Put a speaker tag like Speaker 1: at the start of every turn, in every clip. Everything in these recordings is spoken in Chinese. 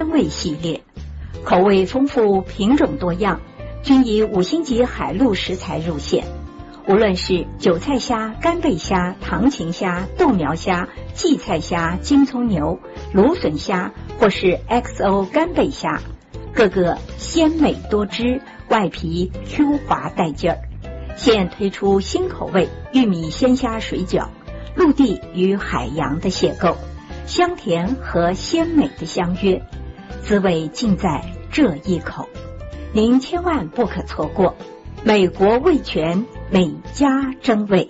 Speaker 1: 真味系列，口味丰富，品种多样，均以5星级海陆食材入线。无论是韭菜虾、干贝虾、唐芹虾、豆苗虾、荠菜虾、金葱牛、芦笋虾，或是 XO 干贝虾，个个鲜美多汁，外皮 Q 滑带劲儿。现推出新口味玉米鲜虾水饺，陆地与海洋的邂逅，香甜和鲜美的相约，滋味尽在这一口，您千万不可错过。美国味全，美家真味。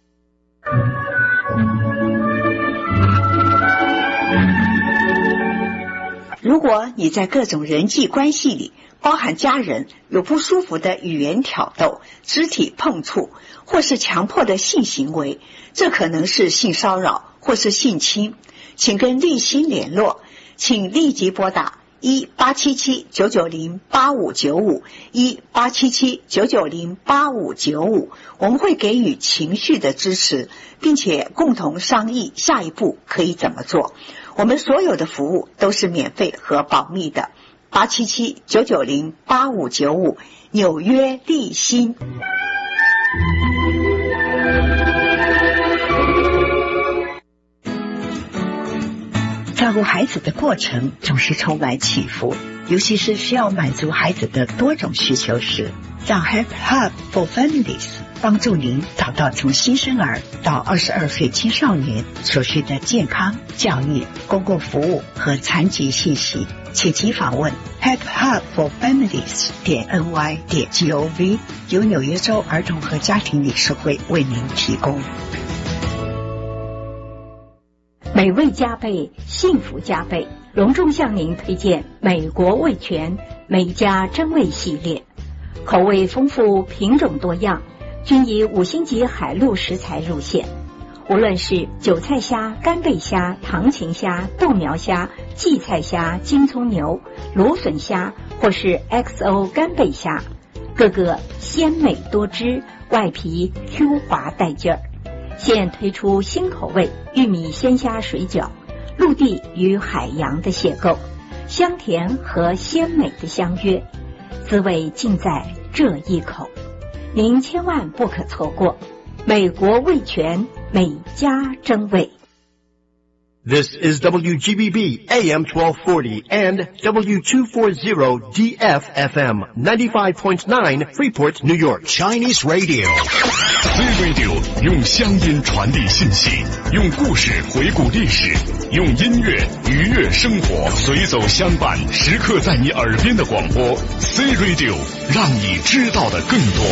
Speaker 2: 如果你在各种人际关系里，包含家人，有不舒服的语言挑逗、肢体碰触，或是强迫的性行为，这可能是性骚扰或是性侵，请跟立新联络，请立即拨打1877-990-8595 1877-990-8595，我们会给予情绪的支持，并且共同商议下一步可以怎么做。我们所有的服务都是免费和保密的。877-990-8595，纽约立新。照顾孩子的过程总是充满起伏，尤其是需要满足孩子的多种需求时，让 Help Hub for Families 帮助您找到从新生儿到22岁青少年所需的健康、教育、公共服务和残疾信息，请即访问 helphubforfamilies.ny.gov， 由纽约州儿童和家庭理事会为您提供。
Speaker 1: 美味加倍，幸福加倍，隆重向您推荐美国味全美家真味系列，口味丰富，品种多样，均以5星级海陆食材入线。无论是韭菜虾、干贝虾、唐芹虾、豆苗虾、荠菜虾、金葱牛、芦笋虾，或是 XO 干贝虾，个个鲜美多汁，外皮 Q 滑带劲儿。现推出新口味玉米鲜虾水饺，陆地与海洋的邂逅，香甜和鲜美的相约，滋味尽在这一口，您千万不可错过。美国味全，美家真味。
Speaker 3: This is WGBB AM 1240 and W240 DFFM 95.9 Freeport, New York.
Speaker 4: Chinese Radio. C-Radio 用乡音传递信息，用故事回顾历史，用音乐愉悦生活，随走相伴，时刻在你耳边的广播 C-Radio 让你知道的更多。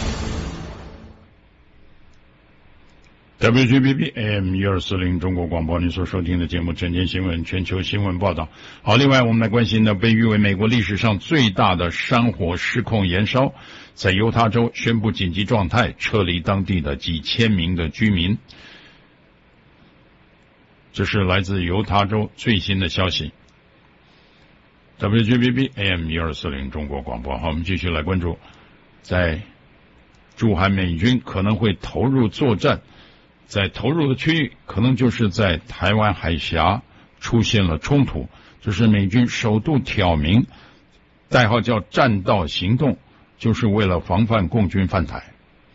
Speaker 5: WGBB AM 1240中国广播，您所收听的节目晨间新闻全球新闻报道。好，另外我们来关心的被誉为美国历史上最大的山火失控延烧，在犹他州宣布紧急状态，撤离当地的几千名的居民。这是来自犹他州最新的消息。WGBB AM 1240中国广播。好，我们继续来关注，在驻韩美军可能会投入作战，在投入的区域可能就是在台湾海峡出现了冲突，这是美军首度挑明，代号叫战道行动，就是为了防范共军犯台。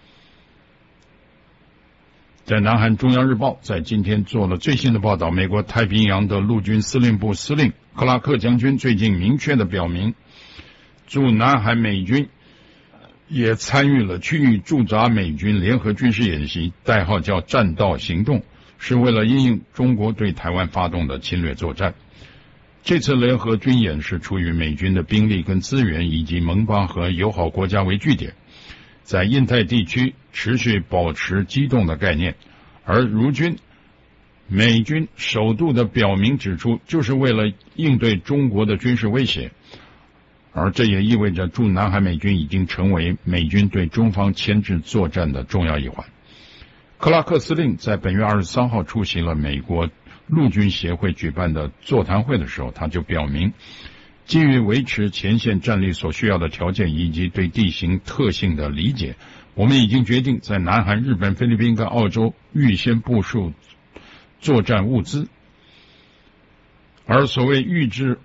Speaker 5: 在南韩中央日报在今天做了最新的报道，美国太平洋的陆军司令部司令克拉克将军最近明确地表明，驻南韩美军也参与了区域驻扎美军联合军事演习，代号叫战道行动，是为了因应中国对台湾发动的侵略作战。这次联合军演是出于美军的兵力跟资源以及盟邦和友好国家为据点，在印太地区持续保持机动的概念，而如今美军首度的表明指出，就是为了应对中国的军事威胁，而这也意味着驻南韩美军已经成为美军对中方牵制作战的重要一环。克拉克司令在本月23号出席了美国陆军协会举办的座谈会的时候，他就表明，基于维持前线战力所需要的条件以及对地形特性的理解，我们已经决定在南韩、日本、菲律宾跟澳洲预先部署作战物资。 而所谓预制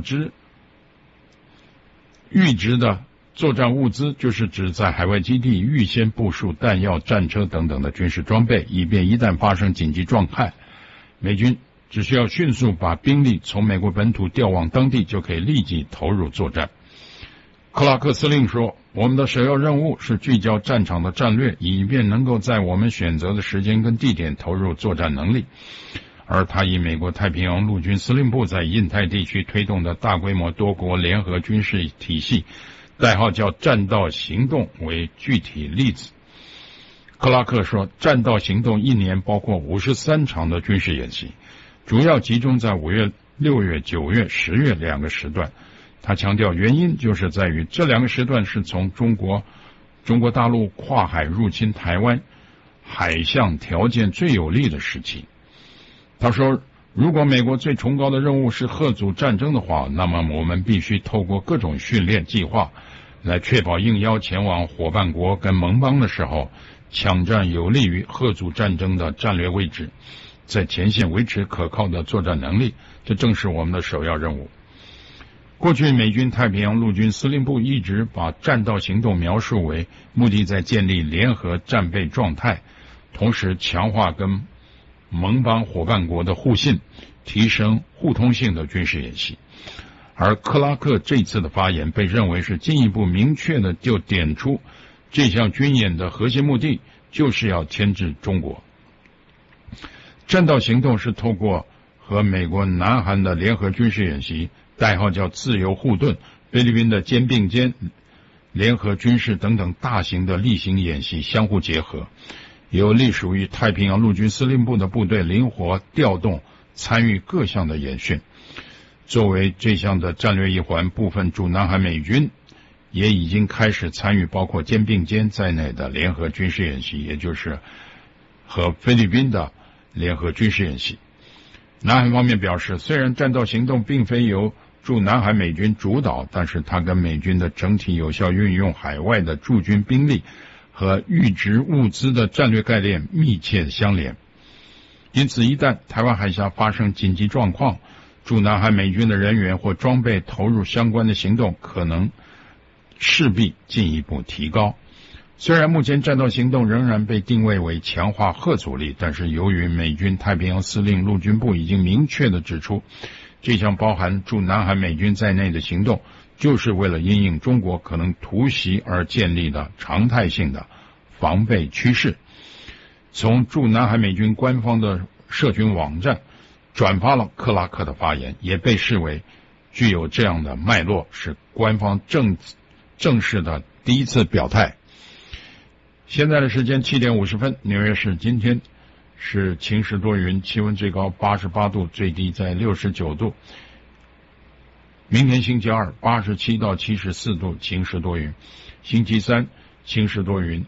Speaker 5: 的作战物资，就是指在海外基地预先部署弹药、战车等等的军事装备，以便一旦发生紧急状态，美军只需要迅速把兵力从美国本土调往当地，就可以立即投入作战。克拉克司令说，我们的首要任务是聚焦战场的战略，以便能够在我们选择的时间跟地点投入作战能力。而他以美国太平洋陆军司令部在印太地区推动的大规模多国联合军事体系，代号叫战道行动为具体例子。克拉克说，战道行动一年包括53场的军事演习，主要集中在5月、6月、9月、10月2个时段。他强调，原因就是在于这2个时段是从中国大陆跨海入侵台湾海象条件最有利的时期。他说，如果美国最崇高的任务是吓阻战争的话，那么我们必须透过各种训练计划来确保应邀前往伙伴国跟盟邦的时候，抢占有利于吓阻战争的战略位置，在前线维持可靠的作战能力，这正是我们的首要任务。过去美军太平洋陆军司令部一直把战道行动描述为目的在建立联合战备状态，同时强化跟盟邦伙伴国的互信，提升互通性的军事演习。而克拉克这次的发言被认为是进一步明确的就点出这项军演的核心目的，就是要牵制中国。战道行动是透过和美国、南韩的联合军事演习，代号叫自由护盾，菲律宾的肩并肩联合军事等等大型的例行演习相互结合，由隶属于太平洋陆军司令部的部队灵活调动，参与各项的演训。作为这项的战略一环，部分驻南韩美军也已经开始参与包括肩并肩在内的联合军事演习，也就是和菲律宾的联合军事演习。南韩方面表示，虽然战道行动并非由驻南韩美军主导，但是它跟美军的整体有效运用海外的驻军兵力和预值物资的战略概念密切相连。因此，一旦台湾海峡发生紧急状况，驻南韩美军的人员或装备投入相关的行动，可能势必进一步提高。虽然目前战道行动仍然被定位为强化吓阻力，但是由于美军太平洋司令陆军部已经明确地指出，这项包含驻南韩美军在内的行动，就是为了因应中国可能突袭而建立的常态性的防备趋势。从驻南韩美军官方的社群网站转发了克拉克的发言，也被视为具有这样的脉络，是官方正式的第一次表态。现在的时间7点50分，纽约市今天是晴时多云，气温最高88度，最低在69度。明天星期二87到74度，晴时多云。星期三晴时多云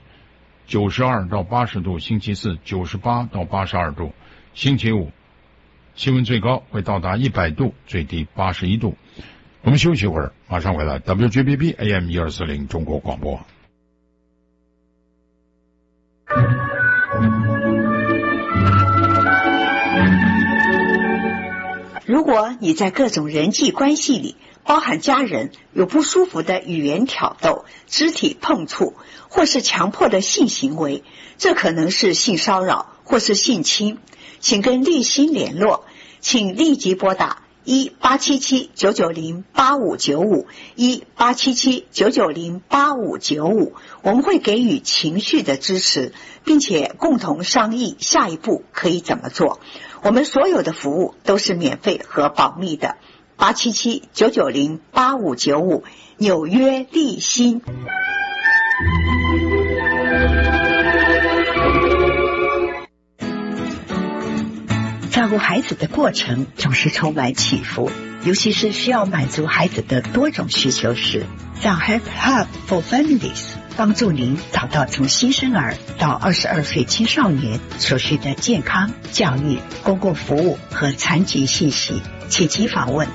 Speaker 5: ，92到80度。星期四98到82度。星期五气温最高会到达100度，最低81度。我们休息会儿，马上回来。WGBB AM 1240中国广播。
Speaker 2: 如果你在各种人际关系里，包含家人，有不舒服的语言挑逗、肢体碰触，或是强迫的性行为，这可能是性骚扰或是性侵，请跟立新联络，请立即拨打1-877-990-8595 1-877-990-8595，我们会给予情绪的支持，并且共同商议下一步可以怎么做。我们所有的服务都是免费和保密的。877-990-8595，纽约立新。照顾孩子的过程总是充满起伏，尤其是需要满足孩子的多种需求时，让 Help Hub for Families 帮助您找到从新生儿到22岁青少年所需的健康、教育、公共服务和残疾信息，请即访问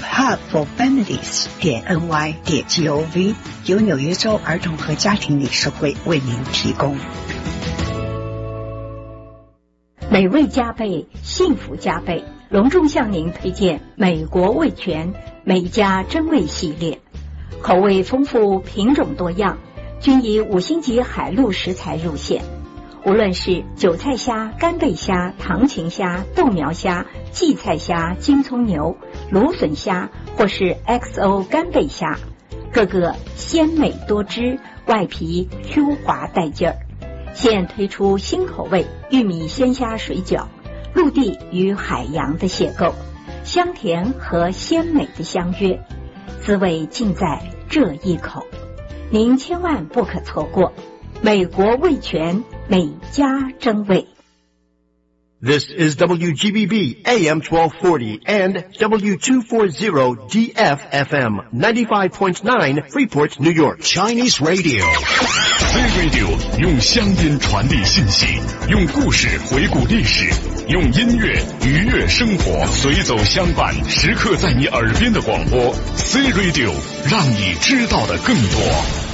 Speaker 2: helphubforfamilies.ny.gov， 由纽约州儿童和家庭理事会为您提供。
Speaker 1: 美味加倍，幸福加倍。 隆重向您推荐美国味全美家真味系列，口味丰富，品种多样，均以5星级海陆食材入馅。无论是韭菜虾、干贝虾、唐芹虾、豆苗虾、荠菜虾、金葱牛、芦笋虾，或是 XO 干贝虾，个个鲜美多汁，外皮 Q 滑带劲儿。现推出新口味玉米鲜虾水饺，陆地与海洋的邂逅，香甜和鲜美的相约，滋味尽在这一口，您千万不可错过。美国味全美家真味。
Speaker 3: This is WGBB AM 1240 and W240DF FM 95.9 Freeport, New York.
Speaker 4: Chinese Radio. C Radio 用乡音传递信息，用故事回顾历史，用音乐愉悦生活，随走相伴，时刻在你耳边的广播。C Radio 让你知道的更多。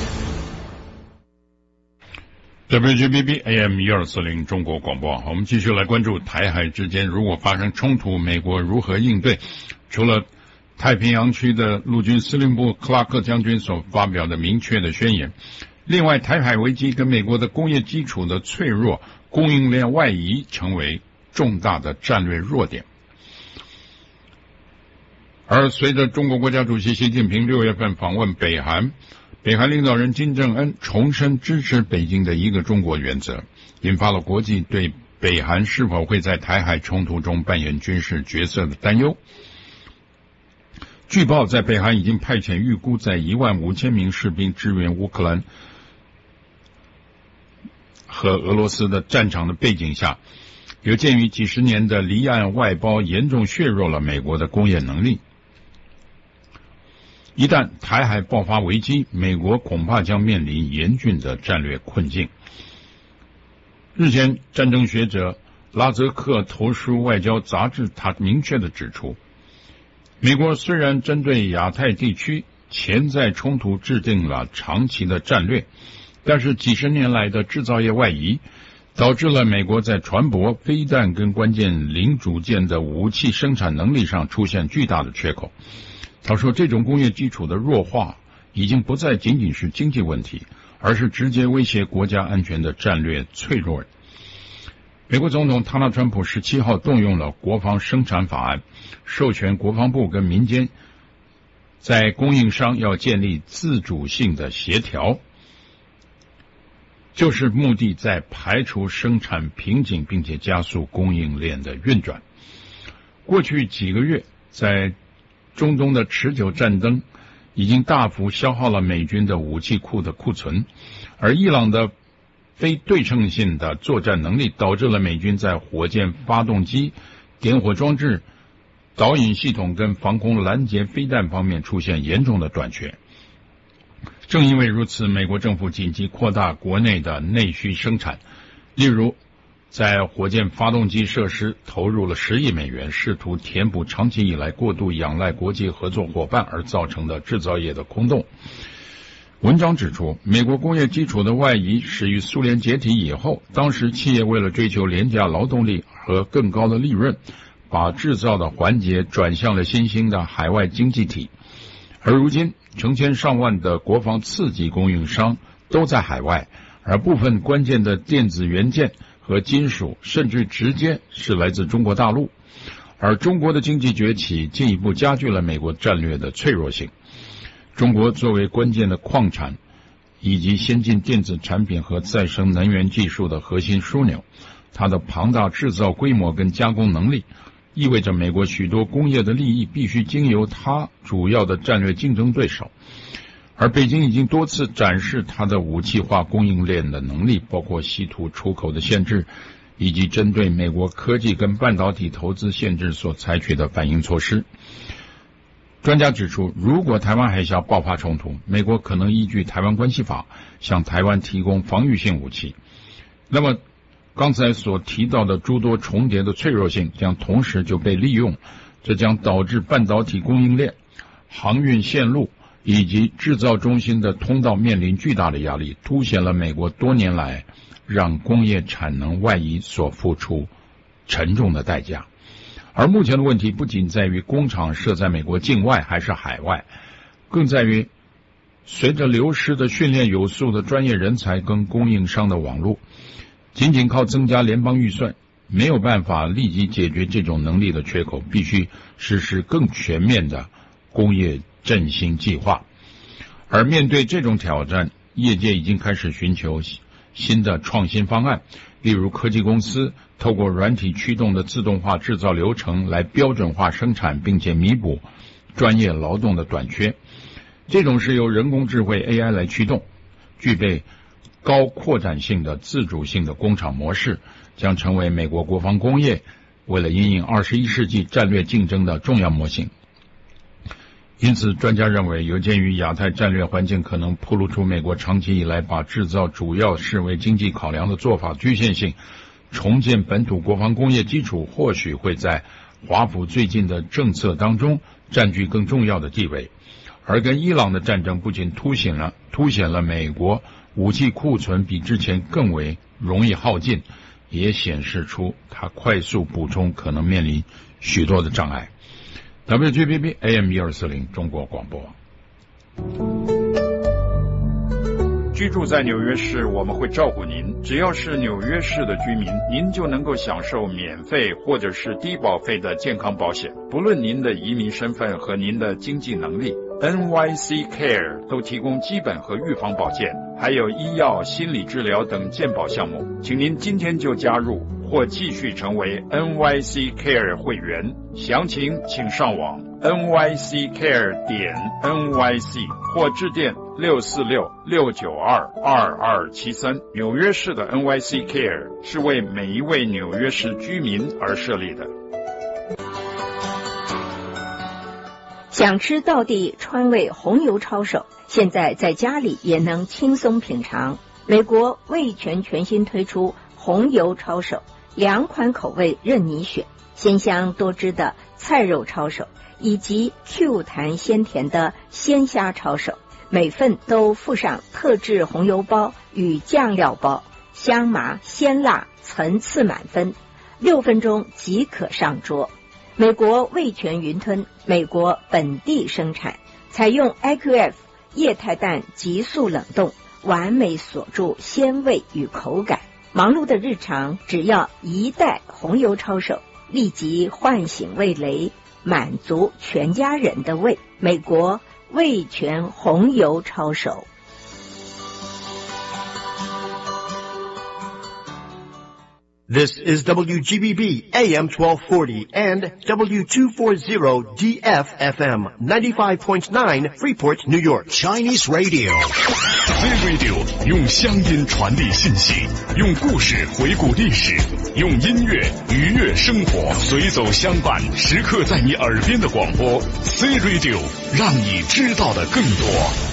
Speaker 5: WGBB AM 1240中国广播，我们继续来关注台海之间如果发生冲突，美国如何应对。除了太平洋区的陆军司令部克拉克将军所发表的明确的宣言，另外台海危机跟美国的工业基础的脆弱、供应链外移成为重大的战略弱点。而随着中国国家主席习近平6月份访问北韩，北韩领导人金正恩重申支持北京的一个中国原则，引发了国际对北韩是否会在台海冲突中扮演军事角色的担忧。据报，在北韩已经派遣预估在15000名士兵支援乌克兰和俄罗斯的战场的背景下，有鉴于几十年的离岸外包严重削弱了美国的工业能力，一旦台海爆发危机，美国恐怕将面临严峻的战略困境。日前，战争学者拉泽克投书外交杂志，他明确地指出，美国虽然针对亚太地区潜在冲突制定了长期的战略，但是几十年来的制造业外移，导致了美国在船舶、飞弹跟关键零组件的武器生产能力上出现巨大的缺口。他说，这种工业基础的弱化已经不再仅仅是经济问题，而是直接威胁国家安全的战略脆弱。美国总统特朗普17号动用了国防生产法案，授权国防部跟民间在供应商要建立自主性的协调，就是目的在排除生产瓶颈，并且加速供应链的运转。过去几个月，在中东的持久战争已经大幅消耗了美军的武器库的库存，而伊朗的非对称性的作战能力导致了美军在火箭发动机、点火装置、导引系统跟防空拦截飞弹方面出现严重的短缺。正因为如此，美国政府紧急扩大国内的内需生产，例如在火箭发动机设施投入了10亿美元，试图填补长期以来过度仰赖国际合作伙伴而造成的制造业的空洞。文章指出，美国工业基础的外移始于苏联解体以后，当时企业为了追求廉价劳动力和更高的利润，把制造的环节转向了新兴的海外经济体。而如今，成千上万的国防次级供应商都在海外，而部分关键的电子元件和金属甚至直接是来自中国大陆，而中国的经济崛起进一步加剧了美国战略的脆弱性。中国作为关键的矿产以及先进电子产品和再生能源技术的核心枢纽，它的庞大制造规模跟加工能力意味着美国许多工业的利益必须经由它主要的战略竞争对手。而北京已经多次展示它的武器化供应链的能力，包括稀土出口的限制，以及针对美国科技跟半导体投资限制所采取的反应措施。专家指出，如果台湾海峡爆发冲突，美国可能依据台湾关系法向台湾提供防御性武器。那么刚才所提到的诸多重叠的脆弱性将同时就被利用，这将导致半导体供应链、航运线路以及制造中心的通道面临巨大的压力，凸显了美国多年来让工业产能外移所付出沉重的代价。 而目前的问题不仅在于工厂设在美国境外还是海外，更在于随着流失的训练有素的专业人才跟供应商的网络，仅仅靠增加联邦预算没有办法立即解决这种能力的缺口，必须实施更全面的工业振兴计划。而面对这种挑战，业界已经开始寻求新的创新方案，例如科技公司透过软体驱动的自动化制造流程来标准化生产，并且弥补专业劳动的短缺。这种是由人工智慧 AI 来驱动，具备高扩展性的自主性的工厂模式，将成为美国国防工业为了因应21世纪战略竞争的重要模型。因此，专家认为，有鉴于亚太战略环境可能暴露出美国长期以来把制造主要视为经济考量的做法局限性，重建本土国防工业基础或许会在华府最近的政策当中占据更重要的地位。而跟伊朗的战争不仅凸显了美国武器库存比之前更为容易耗尽，也显示出它快速补充可能面临许多的障碍。WGBB AM 1240中国广播。居住在纽约市，我们会照顾您。只要是纽约市的居民，您就能够享受免费或者是低保费的健康保险，不论您的移民身份和您的经济能力。NYC Care 都提供基本和预防保健，还有医药、心理治疗等健保项目。请您今天就加入或继续成为 NYC Care 会员，详情请上网 nyccare.nyc 或致电646-692-2273。纽约市的 NYC Care 是为每一位纽约市居民而设立的。
Speaker 1: 想吃道地川味红油抄手，现在在家里也能轻松品尝。美国味全全新推出红油抄手，2款口味任你选，鲜香多汁的菜肉抄手以及 Q 弹鲜甜的鲜虾抄手，每份都附上特制红油包与酱料包，香麻鲜辣层次满分，6分钟即可上桌。美国味全云吞，美国本地生产，采用 IQF 液态氮急速冷冻，完美锁住鲜味与口感。忙碌的日常，只要一袋红油抄手，立即唤醒味蕾，满足全家人的胃。美国味全红油抄手。
Speaker 3: This is WGBB AM 1240 and W240 DFFM 95.9 Freeport, New York.
Speaker 4: Chinese Radio. C-Radio 用乡音传递信息，用故事回顾历史，用音乐愉悦生活，随走相伴，时刻在你耳边的广播 C-Radio 让你知道的更多。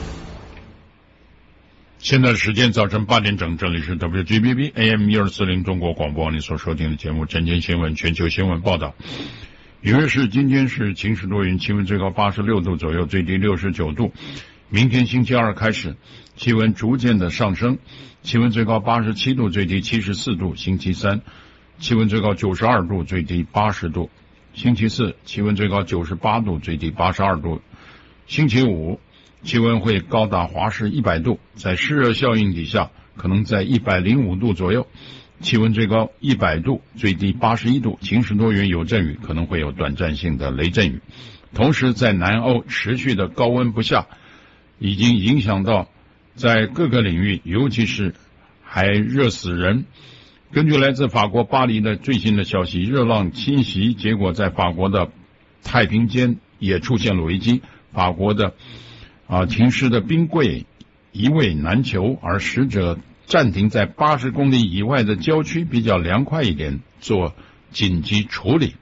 Speaker 5: 现在时间早晨8点整，这里是 WGBB AM 1240中国广播，你所收听的节目晨间新闻全球新闻报道。纽约市今天是晴时多云，气温最高86度左右，最低69度。明天星期二开始气温逐渐的上升，气温最高87度，最低74度。星期三气温最高92度，最低80度。星期四气温最高98度，最低82度。星期五气温会高达华氏100度，在湿热效应底下可能在105度左右，气温最高100度，最低81度，晴时多云有阵雨，可能会有短暂性的雷阵雨。同时在南欧持续的高温不下，已经影响到在各个领域，尤其是还热死人。根据来自法国巴黎的最新的消息，热浪侵袭，结果在法国的太平间也出现了危机，法国的停尸的冰柜一位难求，而使者暂停在80公里以外的郊区比较凉快一点做紧急处理。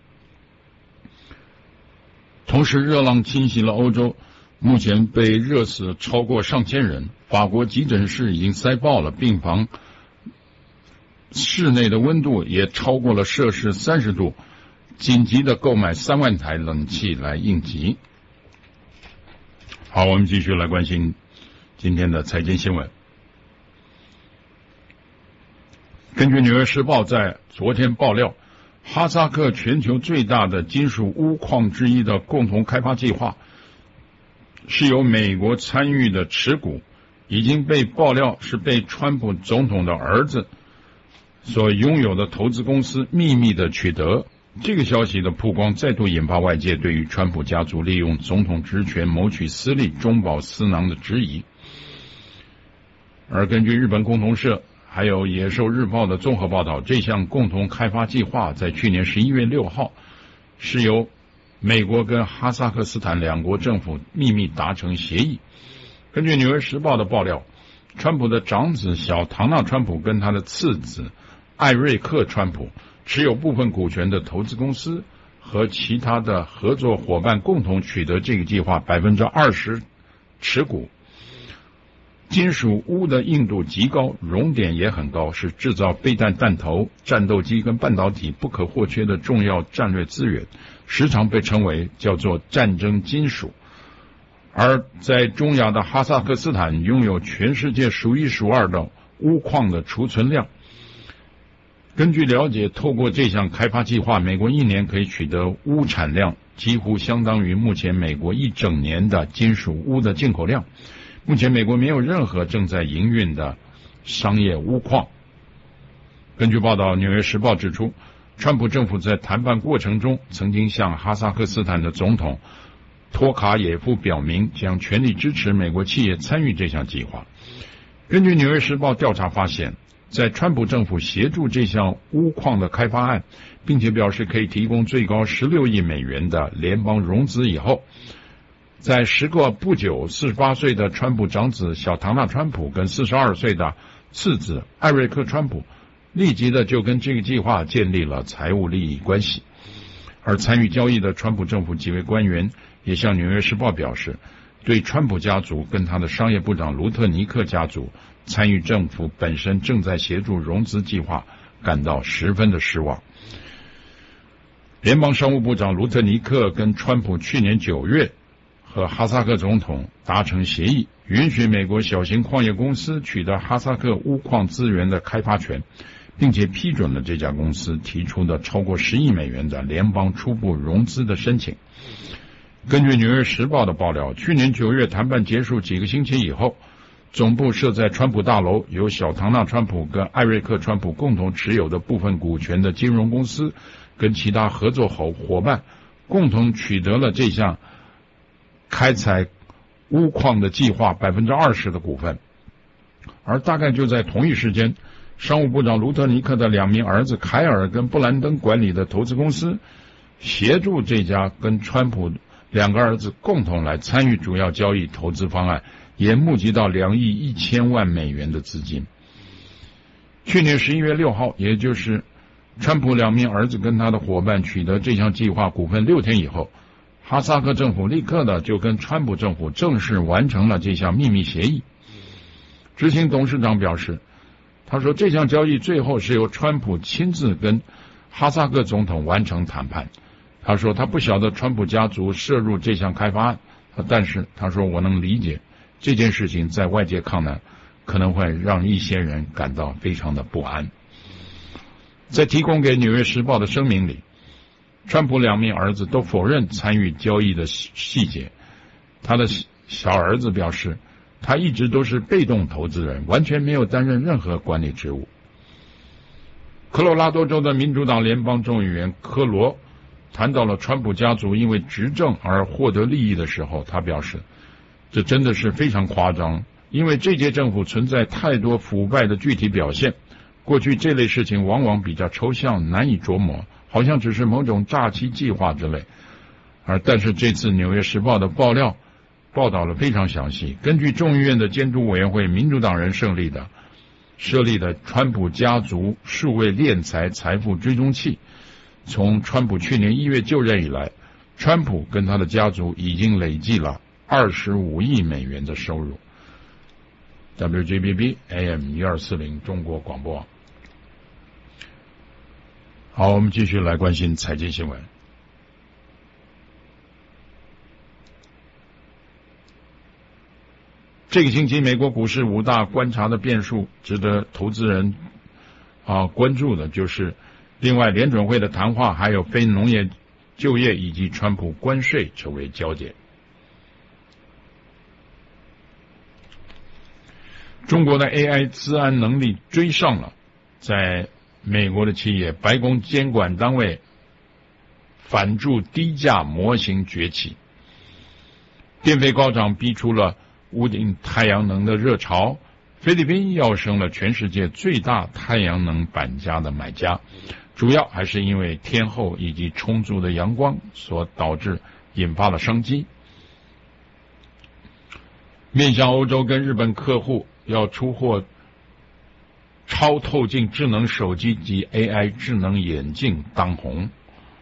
Speaker 5: 同时热浪侵袭了欧洲，目前被热死超过上千人，法国急诊室已经塞爆了，病房室内的温度也超过了摄氏30度，紧急的购买3万台冷气来应急。好，我们继续来关心今天的财经新闻。根据《纽约时报》在昨天爆料， 哈萨克全球最大的金属钨矿之一的共同开发计划，是由美国参与的持股，已经被爆料是被川普总统的儿子所拥有的投资公司秘密的取得。这个消息的曝光再度引发外界对于川普家族利用总统职权谋取私利、中饱私囊的质疑。而根据日本共同社还有野兽日报的综合报道，这项共同开发计划在去年11月6号是由美国跟哈萨克斯坦两国政府秘密达成协议。根据纽约时报的爆料，川普的长子小唐纳川普跟他的次子艾瑞克川普持有部分股权的投资公司和其他的合作伙伴共同取得这个计划 20% 持股。金属钨的硬度极高，熔点也很高，是制造飞弹弹头、战斗机跟半导体不可或缺的重要战略资源，时常被称为叫做战争金属。而在中亚的哈萨克斯坦拥有全世界数一数二的钨矿的储存量。根据了解，透过这项开发计划，美国一年可以取得钨产量几乎相当于目前美国一整年的金属钨的进口量。目前美国没有任何正在营运的商业钨矿。根据报道，《纽约时报》指出，川普政府在谈判过程中曾经向哈萨克斯坦的总统托卡耶夫表明将全力支持美国企业参与这项计划。根据《纽约时报》调查发现，在川普政府协助这项钨矿的开发案，并且表示可以提供最高16亿美元的联邦融资以后，在时隔不久，48岁的川普长子小唐纳川普跟42岁的次子艾瑞克川普立即的就跟这个计划建立了财务利益关系。而参与交易的川普政府几位官员也向《纽约时报》表示，对川普家族跟他的商业部长卢特尼克家族参与政府本身正在协助融资计划感到十分的失望。联邦商务部长卢特尼克跟川普去年9月和哈萨克总统达成协议，允许美国小型矿业公司取得哈萨克钨矿资源的开发权，并且批准了这家公司提出的超过10亿美元的联邦初步融资的申请。根据《纽约时报》的爆料，去年9月谈判结束几个星期以后，总部设在川普大楼由小唐纳川普跟艾瑞克川普共同持有的部分股权的金融公司跟其他合作伙伴共同取得了这项开采钨矿的计划 20% 的股份。而大概就在同一时间，商务部长卢特尼克的2名儿子凯尔跟布兰登管理的投资公司协助这家跟川普2个儿子共同来参与主要交易投资方案，也募集到2亿1000万美元的资金。去年11月6号，也就是川普2名儿子跟他的伙伴取得这项计划股份6天以后，哈萨克政府立刻的就跟川普政府正式完成了这项秘密协议。执行董事长表示，他说这项交易最后是由川普亲自跟哈萨克总统完成谈判。他说他不晓得川普家族涉入这项开发案，但是他说我能理解这件事情在外界看来可能会让一些人感到非常的不安。在提供给《纽约时报》的声明里，川普2名儿子都否认参与交易的细节。他的小儿子表示，他一直都是被动投资人，完全没有担任任何管理职务。科罗拉多州的民主党联邦众议员科罗谈到了川普家族因为执政而获得利益的时候，他表示，这真的是非常夸张，因为这届政府存在太多腐败的具体表现。过去这类事情往往比较抽象，难以琢磨，好像只是某种诈欺计划之类。但是这次《纽约时报》的爆料报道了非常详细。根据众议院的监督委员会民主党人设立的川普家族数位敛财财富追踪器，从川普去年1月就任以来，川普跟他的家族已经累计了25亿美元的收入。WGBB AM 1240中国广播网。好，我们继续来关心财经新闻。这个星期美国股市5大观察的变数，值得投资人关注的就是另外，联准会的谈话还有非农业就业以及川普关税成为焦点。中国的 AI 资安能力追上了，在美国的企业，白宫监管单位反助低价模型崛起，电费高涨逼出了屋顶太阳能的热潮，菲律宾要升了全世界最大太阳能板家的买家，主要还是因为天候以及充足的阳光所导致引发了商机。面向欧洲跟日本客户要出货超透镜智能手机及 AI 智能眼镜当红。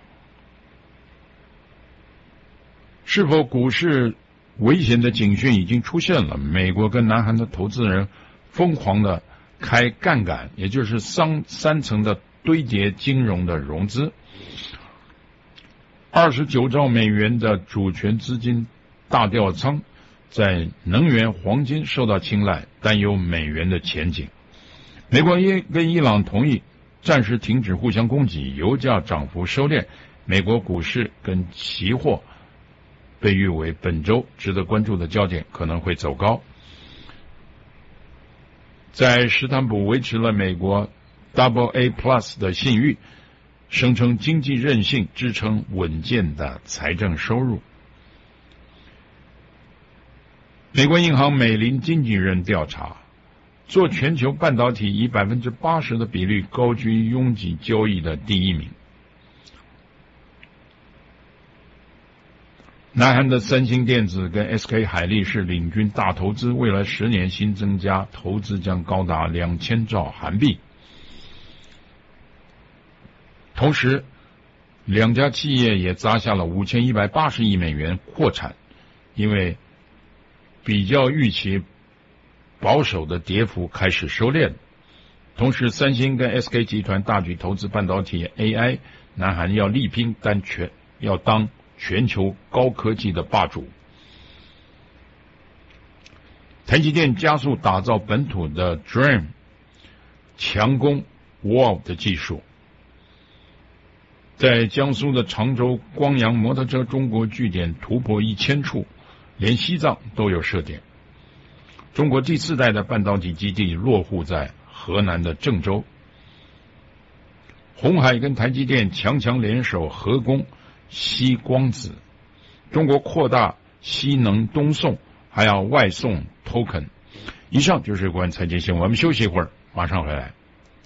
Speaker 5: 是否股市危险的警讯已经出现了？美国跟南韩的投资人疯狂的开杠杆，也就是三层的堆叠金融的融资，29兆美元的主权资金大调仓，在能源黄金受到青睐，担忧美元的前景。美国跟伊朗同意暂时停止互相攻击，油价涨幅收敛，美国股市跟期货被誉为本周值得关注的焦点，可能会走高。在史坦普维持了美国 AA+ 的信誉，声称经济韧性支撑稳健的财政收入。美国银行美林经纪人调查，做全球半导体以 80% 的比率高居拥挤交易的第一名。南韩的三星电子跟 SK 海力士领军大投资，未来10年新增加投资将高达2000兆韩币。同时，两家企业也砸下了5180亿美元扩产，因为比较预期保守的跌幅开始收敛。同时，三星跟 SK 集团大举投资半导体 AI， 南韩要力拼要当全球高科技的霸主。台积电加速打造本土的 DRAM 强攻 Wall 的技术。在江苏的常州光阳摩托车中国据点突破1000处，连西藏都有设点。中国第4代的半导体基地落户在河南的郑州。鸿海跟台积电强联手合攻西光子，中国扩大西能东送，还要外送 token。 以上就是有关财经新闻，我们休息一会儿，马上回来。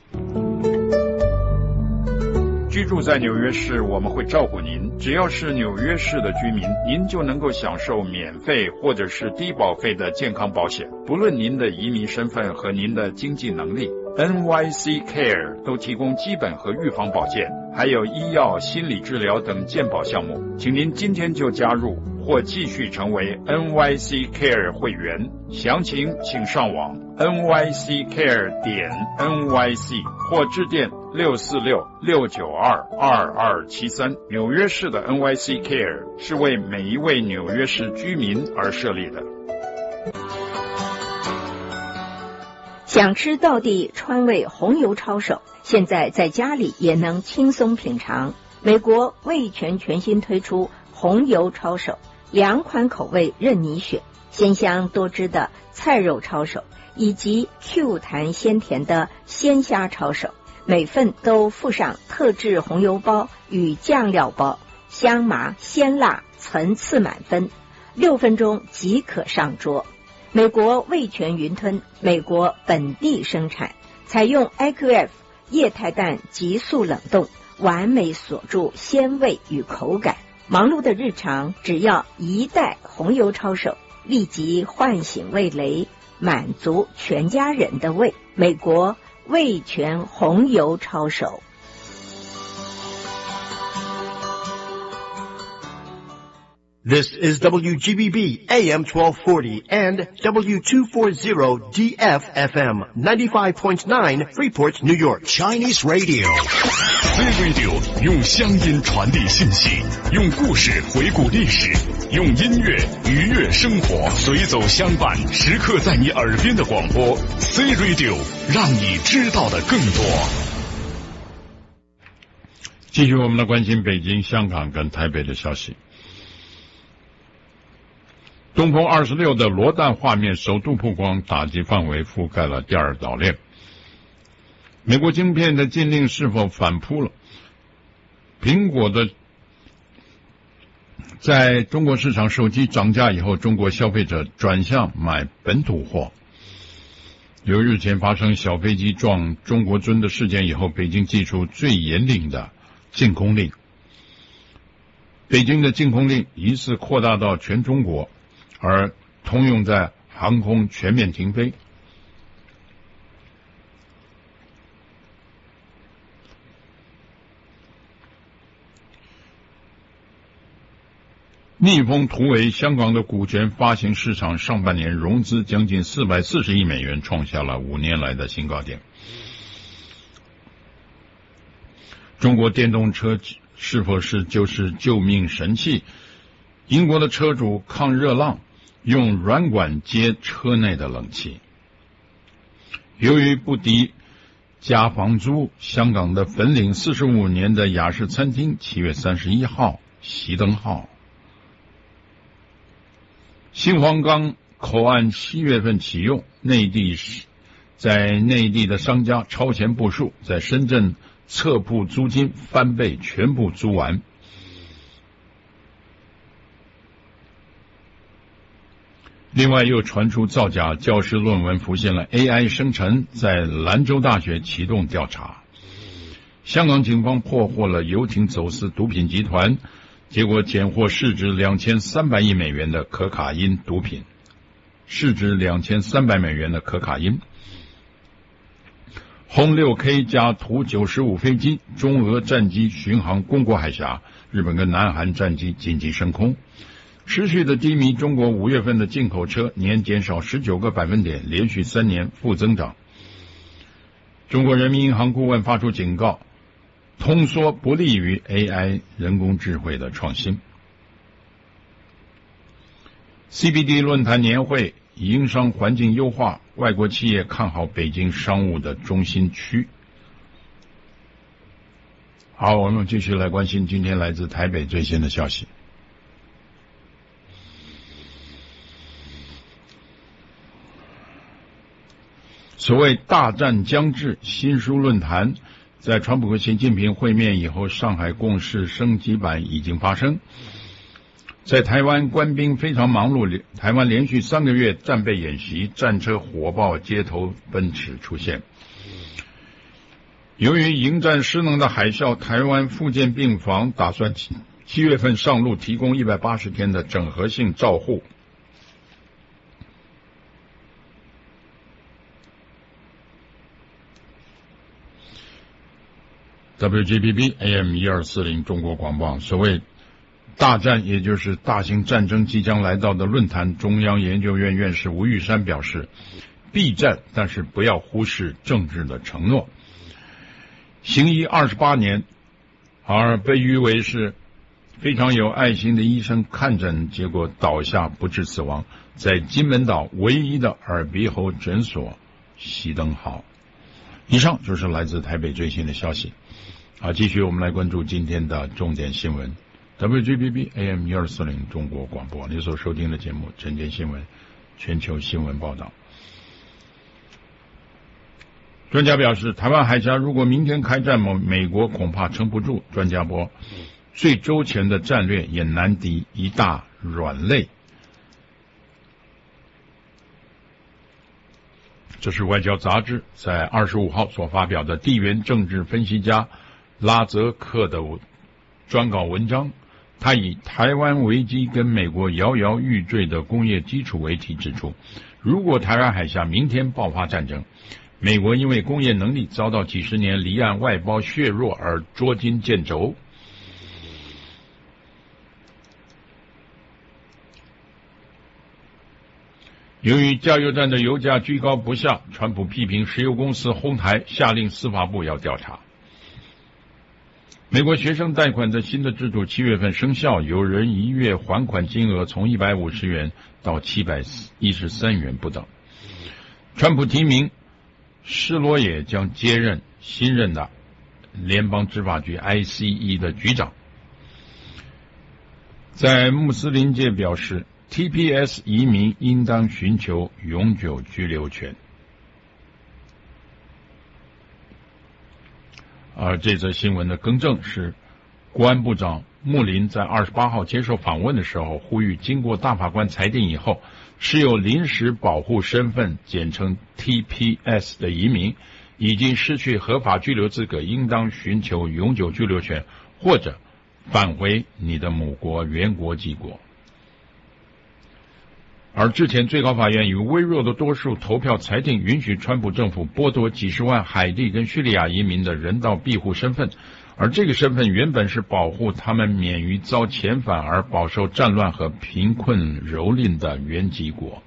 Speaker 5: 居住在纽约市，我们会照顾您。只要是纽约市的居民，您就能够享受免费或者是低保费的健康保险，不论您的移民身份和您的经济能力。NYC Care 都提供基本和预防保健，还有医药、心理治疗等健保项目。请您今天就加入或继续成为 NYC Care 会员，详情请上网 nyccare.nyc 或致电646-692-2273。纽约市的 NYC Care 是为每一位纽约市居民而设立的。
Speaker 1: 想吃道地川味红油抄手，现在在家里也能轻松品尝。美国味全全新推出红油抄手，2款口味任你选，鲜香多汁的菜肉抄手，以及 Q 弹鲜甜的鲜虾抄手，每份都附上特制红油包与酱料包，香麻鲜辣层次满分，6分钟即可上桌。美国味全云吞，美国本地生产，采用 IQF 液态氮急速冷冻，完美锁住鲜味与口感。忙碌的日常，只要1袋红油抄手，立即唤醒味蕾，满足全家人的胃。美国味全红油抄手。
Speaker 3: This is WGBB AM 1240 and W240DF FM 95.9 Freeport, New York.
Speaker 4: Chinese Radio. C Radio 用乡音传递信息，用故事回顾历史，用音乐愉悦生活，随走相伴，时刻在你耳边的广播。C Radio 让你知道的更多。
Speaker 5: 继续我们来关心北京、香港跟台北的消息。东风26的螺弹画面首度曝光，打击范围覆盖了第二岛链。美国晶片的禁令是否反扑了？苹果的在中国市场手机涨价以后，中国消费者转向买本土货。由日前发生小飞机撞中国尊的事件以后，北京祭出最严厉的禁空令。北京的禁空令疑似扩大到全中国，而通用在航空全面停飞。逆风突围，香港的股权发行市场上半年融资将近440亿美元，创下了5年来的新高点。中国电动车是否就是救命神器？英国的车主抗热浪，用软管接车内的冷气。由于不敌加房租，香港的粉岭45年的雅士餐厅7月31号熄灯号。新皇岗口岸7月份启用，在内地的商家超前部署，在深圳侧铺租金翻倍，全部租完。另外又传出造假教师论文浮现了 AI 生成，在兰州大学启动调查。香港警方破获了游艇走私毒品集团，结果检获市值2300亿美元的可卡因毒品，市值2300美元的可卡因。轰 6K 加图95飞机，中俄战机巡航公国海峡，日本跟南韩战机紧急升空。持续的低迷，中国5月份的进口车年减少19个百分点，连续3年负增长。中国人民银行顾问发出警告，通缩不利于 AI 人工智慧的创新。CBD 论坛年会，营商环境优化，外国企业看好北京商务的中心区。好，我们继续来关心今天来自台北最新的消息。所谓大战将至，新书论坛在川普和习近平会面以后，上海共识升级版已经发生。在台湾官兵非常忙碌，台湾连续3个月战备演习，战车火爆，街头奔驰出现。由于迎战失能的海啸，台湾复健病房打算7月份上路，提供180天的整合性照护。WGBB AM 1240中国广播，所谓大战，也就是大型战争即将来到的论坛，中央研究院院士吴玉山表示，必战，但是不要忽视政治的承诺。行医28年，而被誉为是非常有爱心的医生看诊，结果倒下不治死亡，在金门岛唯一的耳鼻喉诊所熄灯号。以上就是来自台北最新的消息。好，继续我们来关注今天的重点新闻。WGBB AM 1240中国广播，你所收听的节目晨间新闻，全球新闻报道。专家表示，台湾海峡如果明天开战，美国恐怕撑不住。专家说，最周全的战略也难敌一大软肋。这是外交杂志在25号所发表的地缘政治分析家拉泽克的专稿文章。他以台湾危机跟美国摇摇欲坠的工业基础为题指出，如果台湾海峡明天爆发战争，美国因为工业能力遭到几十年离岸外包削弱而捉襟见肘。由于加油站的油价居高不下，川普批评石油公司哄抬，下令司法部要调查。美国学生贷款的新的制度7月份生效，有人1月还款金额从150元到713元不等。川普提名施罗也将接任新任的联邦执法局 ICE 的局长。在穆斯林界表示 TPS 移民应当寻求永久居留权。而这则新闻的更正是，国安部长穆林在28号接受访问的时候呼吁，经过大法官裁定以后，持有临时保护身份简称 TPS 的移民已经失去合法居留资格，应当寻求永久居留权或者返回你的母国原国籍国。而之前最高法院以微弱的多数投票裁定，允许川普政府剥夺几十万海地跟叙利亚移民的人道庇护身份，而这个身份原本是保护他们免于遭遣返而饱受战乱和贫困蹂躏的原籍国。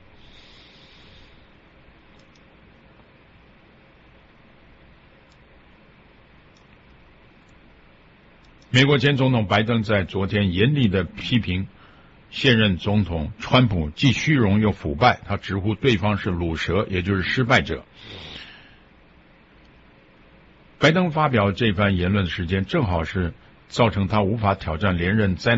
Speaker 5: 美国前总统拜登在昨天严厉地批评现任总统川普既虚荣又腐败，他直呼对方是卤蛇，也就是失败者。拜登发表这番言论的时间，正好是造成他无法挑战连任